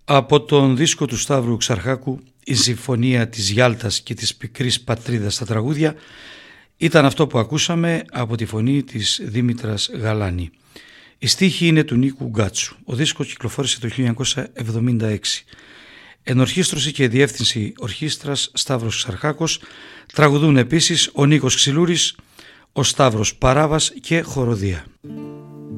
Από τον δίσκο του Σταύρου Ξαρχάκου, η Συμφωνία της Γιάλτας και της Πικρής Πατρίδας στα τραγούδια, ήταν αυτό που ακούσαμε από τη φωνή της Δήμητρας Γαλάνη. Η στίχη είναι του Νίκου Γκάτσου. Ο δίσκος κυκλοφόρησε το 1976. Ενορχήστρωση και διεύθυνση ορχήστρας Σταύρος Ξαρχάκος. Τραγουδούν επίσης ο Νίκος Ξυλούρης, ο Σταύρος Παράβας και χοροδία.